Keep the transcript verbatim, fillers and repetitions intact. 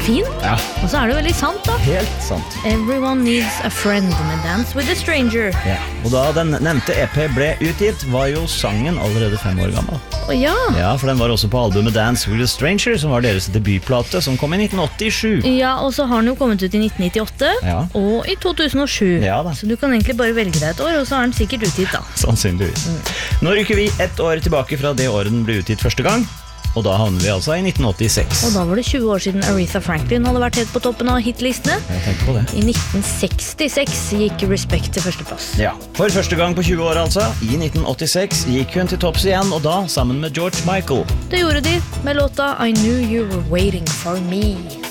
fin, Ja. og så er det veldig sant da. Helt sant. Everyone needs a friend med Dance with a Stranger. Ja. Og da den nevnte E P ble utgitt, var jo sangen allerede fem år gammel. Å ja. Ja, for den var også på albumet Dance with a Stranger, som var deres debutplate, som kom i nitten åttisju. Ja, og så har den jo kommet ut i nitten nittiåtte, Ja. og i to tusen og sju. Ja da. Så du kan egentlig bare velge deg et år, og så er den sikkert utgitt da. Sannsynligvis. Nå rykker vi ett år tilbake fra det året den ble utgitt første gang, og da havner vi altså i nitten åttiseks. Og da var det tjue år siden Aretha Franklin hadde vært helt på toppen av hitlistene. Jeg tenker på det. I nitten sekstiseks gikk Respect til førsteplass. Ja, for første gang på tjue år altså. I nitten åttiseks gikk hun til topps igjen, og da sammen med George Michael. Det gjorde de med låta I Knew You Were Waiting For Me.